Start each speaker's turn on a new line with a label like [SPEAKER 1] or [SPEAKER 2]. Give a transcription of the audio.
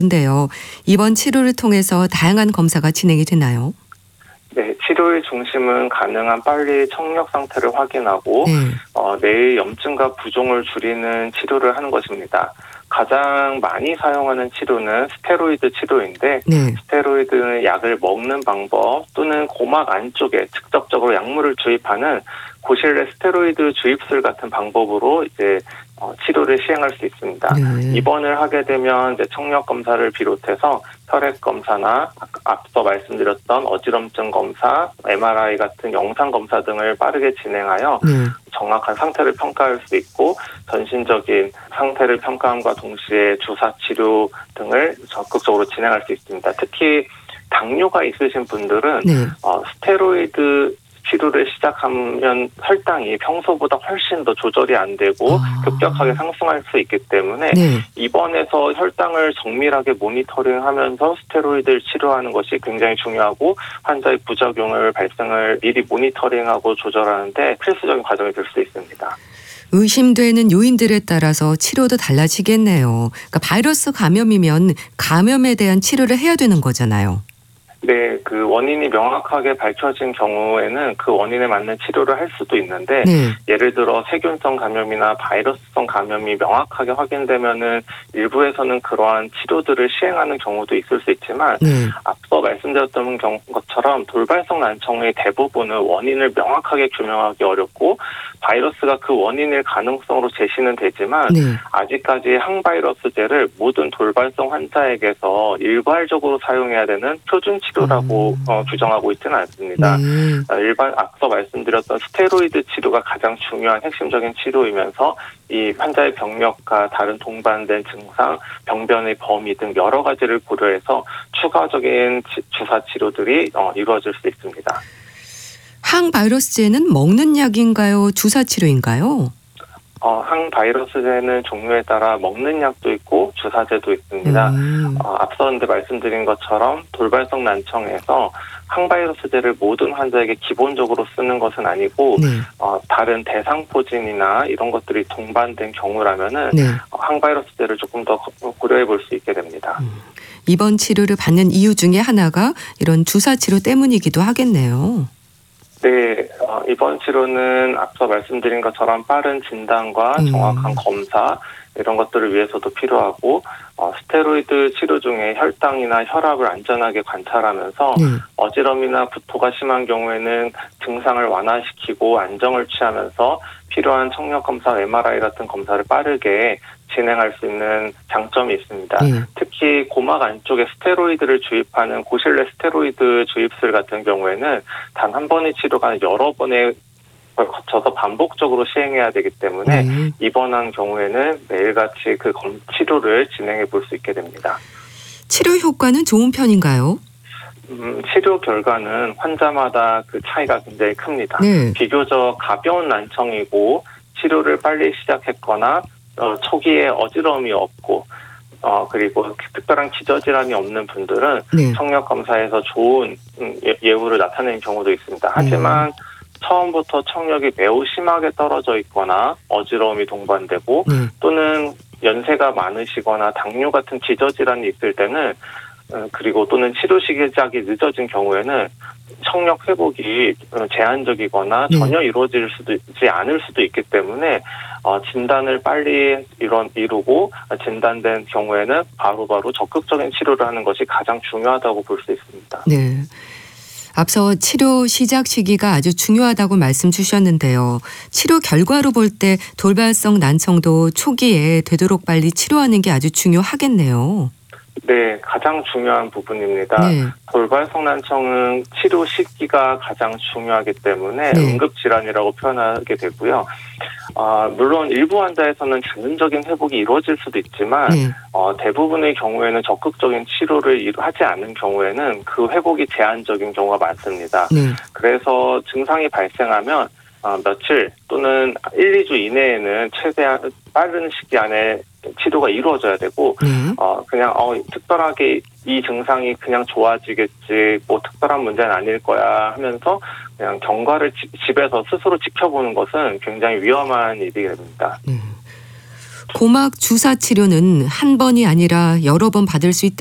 [SPEAKER 1] 인데요. 이번 치료를 통해서 다양한 검사가 진행이 되나요?
[SPEAKER 2] 네, 치료의 중심은 가능한 빨리 청력 상태를 확인하고
[SPEAKER 1] 네.
[SPEAKER 2] 뇌의 염증과 부종을 줄이는 치료를 하는 것입니다. 가장 많이 사용하는 치료는 스테로이드 치료인데
[SPEAKER 1] 네.
[SPEAKER 2] 스테로이드는 약을 먹는 방법 또는 고막 안쪽에 직접적으로 약물을 주입하는 고실내 스테로이드 주입술 같은 방법으로 이제 치료를 시행할 수 있습니다.
[SPEAKER 1] 네.
[SPEAKER 2] 입원을 하게 되면 이제 청력 검사를 비롯해서 혈액 검사나 앞서 말씀드렸던 어지럼증 검사, MRI 같은 영상 검사 등을 빠르게 진행하여
[SPEAKER 1] 네.
[SPEAKER 2] 정확한 상태를 평가할 수 있고 전신적인 상태를 평가함과 동시에 주사 치료 등을 적극적으로 진행할 수 있습니다. 특히 당뇨가 있으신 분들은
[SPEAKER 1] 네.
[SPEAKER 2] 스테로이드 치료를 시작하면 혈당이 평소보다 훨씬 더 조절이 안 되고 급격하게 상승할 수 있기 때문에
[SPEAKER 1] 네.
[SPEAKER 2] 입원해서 혈당을 정밀하게 모니터링하면서 스테로이드를 치료하는 것이 굉장히 중요하고 환자의 부작용을 발생을 미리 모니터링하고 조절하는데 필수적인 과정이 될 수 있습니다.
[SPEAKER 1] 의심되는 요인들에 따라서 치료도 달라지겠네요. 그러니까 바이러스 감염이면 감염에 대한 치료를 해야 되는 거잖아요.
[SPEAKER 2] 네, 그 원인이 명확하게 밝혀진 경우에는 그 원인에 맞는 치료를 할 수도 있는데
[SPEAKER 1] 네.
[SPEAKER 2] 예를 들어 세균성 감염이나 바이러스성 감염이 명확하게 확인되면은 일부에서는 그러한 치료들을 시행하는 경우도 있을 수 있지만
[SPEAKER 1] 네.
[SPEAKER 2] 앞서 말씀드렸던 것처럼 돌발성 난청의 대부분은 원인을 명확하게 규명하기 어렵고 바이러스가 그 원인일 가능성으로 제시는 되지만
[SPEAKER 1] 네.
[SPEAKER 2] 아직까지 항바이러스제를 모든 돌발성 환자에게서 일괄적으로 사용해야 되는 표준 치료라고 규정하고 있지는 않습니다.
[SPEAKER 1] 네.
[SPEAKER 2] 앞서 말씀드렸던 스테로이드 치료가 가장 중요한 핵심적인 치료이면서 이 환자의 병력과 다른 동반된 증상, 병변의 범위 등 여러 가지를 고려해서 추가적인 주사 치료들이 이루어질 수 있습니다.
[SPEAKER 1] 항바이러스제는 먹는 약인가요? 주사 치료인가요?
[SPEAKER 2] 항바이러스제는 종류에 따라 먹는 약도 있고 주사제도 있습니다. 앞서 말씀드린 것처럼 돌발성 난청에서 항바이러스제를 모든 환자에게 기본적으로 쓰는 것은 아니고
[SPEAKER 1] 네.
[SPEAKER 2] 다른 대상포진이나 이런 것들이 동반된 경우라면은
[SPEAKER 1] 네.
[SPEAKER 2] 항바이러스제를 조금 더 고려해 볼 수 있게 됩니다.
[SPEAKER 1] 이번 치료를 받는 이유 중에 하나가 이런 주사 치료 때문이기도 하겠네요.
[SPEAKER 2] 네, 이번 치료는 앞서 말씀드린 것처럼 빠른 진단과 정확한 검사 이런 것들을 위해서도 필요하고 스테로이드 치료 중에 혈당이나 혈압을 안전하게 관찰하면서 어지럼이나 구토가 심한 경우에는 증상을 완화시키고 안정을 취하면서 필요한 청력 검사, MRI 같은 검사를 빠르게 진행할 수 있는 장점이 있습니다. 특히 고막 안쪽에 스테로이드를 주입하는 고실내 스테로이드 주입술 같은 경우에는 단 한 번의 치료가 아니라 여러 번의 거쳐서 반복적으로 시행해야 되기 때문에 입원한 경우에는 매일같이 그 치료를 진행해 볼 수 있게 됩니다.
[SPEAKER 1] 치료 효과는 좋은 편인가요?
[SPEAKER 2] 치료 결과는 환자마다 그 차이가 굉장히 큽니다.
[SPEAKER 1] 네.
[SPEAKER 2] 비교적 가벼운 난청이고 치료를 빨리 시작했거나 초기에 어지러움이 없고 그리고 특별한 기저질환이 없는 분들은 청력 검사에서 좋은 예후를 나타내는 경우도 있습니다. 하지만 처음부터 청력이 매우 심하게 떨어져 있거나 어지러움이 동반되고 또는 연세가 많으시거나 당뇨 같은 기저질환이 있을 때는 그리고 또는 치료 시작이 늦어진 경우에는 청력 회복이 제한적이거나 전혀 이루어지지 않을 수도 있기 때문에 진단을 빨리 이루고 진단된 경우에는 바로바로 적극적인 치료를 하는 것이 가장 중요하다고 볼 수 있습니다.
[SPEAKER 1] 네. 앞서 치료 시작 시기가 아주 중요하다고 말씀 주셨는데요. 치료 결과로 볼 때 돌발성 난청도 초기에 되도록 빨리 치료하는 게 아주 중요하겠네요.
[SPEAKER 2] 네, 가장 중요한 부분입니다. 돌발성 난청은 치료 시기가 가장 중요하기 때문에 응급질환이라고 표현하게 되고요. 물론 일부 환자에서는 자연적인 회복이 이루어질 수도 있지만 대부분의 경우에는 적극적인 치료를 하지 않은 경우에는 그 회복이 제한적인 경우가 많습니다. 그래서 증상이 발생하면 며칠 또는 1, 2주 이내에는 최대한 빠른 시기 안에 치료가 이루어져야 되고 그냥 특별하게 이 증상이 그냥 좋아지겠지 뭐 특별한 문제는 아닐 거야 하면서 그냥 경과를 집에서 스스로 지켜보는 것은 굉장히 위험한 일이 됩니다.
[SPEAKER 1] 고막 주사 치료는 한 번이 아니라 여러 번 받을 수 있다.